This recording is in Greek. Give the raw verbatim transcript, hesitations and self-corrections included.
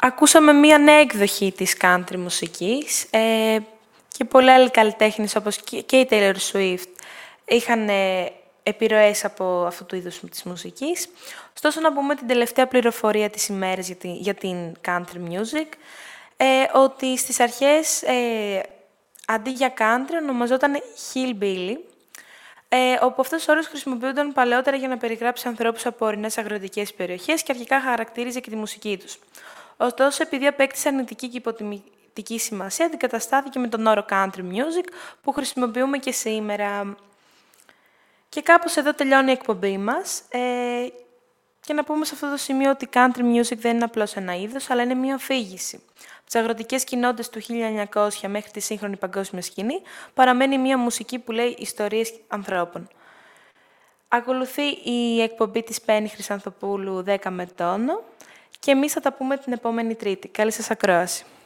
Ακούσαμε μία νέα εκδοχή της country μουσικής ε, και πολλοί άλλοι καλλιτέχνες όπως και η Taylor Swift είχαν ε, επιρροές από αυτού του είδους της μουσικής. Ωστόσο, να πούμε την τελευταία πληροφορία της ημέρας για την, για την country music, ε, ότι στις αρχές ε, αντί για country ονομαζόταν hillbilly, ε, όπου αυτός ο όρος χρησιμοποιούνταν παλαιότερα για να περιγράψει ανθρώπους από ορεινές αγροτικές περιοχές και αρχικά χαρακτήριζε και τη μουσική τους. Ωστόσο, επειδή απέκτησε αρνητική και υποτιμητική σημασία, αντικαταστάθηκε με τον όρο country music που χρησιμοποιούμε και σήμερα. Και κάπως εδώ τελειώνει η εκπομπή μας. Ε, και να πούμε σε αυτό το σημείο ότι country music δεν είναι απλώς ένα είδος, αλλά είναι μια αφήγηση. Από τις αγροτικές κοινότητες του χίλια εννιακόσια μέχρι τη σύγχρονη παγκόσμια σκηνή, παραμένει μια μουσική που λέει ιστορίες ανθρώπων. Ακολουθεί η εκπομπή της Πέννη Χρυσανθοπούλου δέκα με τόνο και εμείς θα τα πούμε την επόμενη Τρίτη. Καλή σας ακρόαση.